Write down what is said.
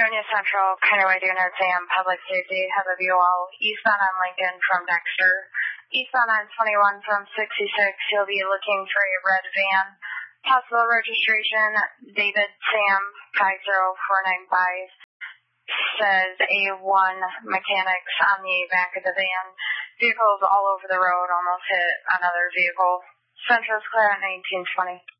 Fredonia Central, County Unit Sam, Public Safety, have a VOL eastbound on Lincoln from Dexter. Eastbound on 21 from 66, you'll be looking for a red van. Possible registration, David Sam 50495. Says A1 mechanics on the back of the van. Vehicles all over the road, almost hit another vehicle. Central's clear at 1920.